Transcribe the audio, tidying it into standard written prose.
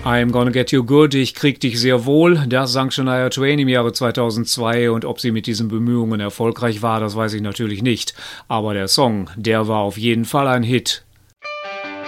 I'm Gonna Get You Good, ich krieg dich sehr wohl, das sang Shania Twain im Jahre 2002 und ob sie mit diesen Bemühungen erfolgreich war, das weiß ich natürlich nicht. Aber der Song, der war auf jeden Fall ein Hit.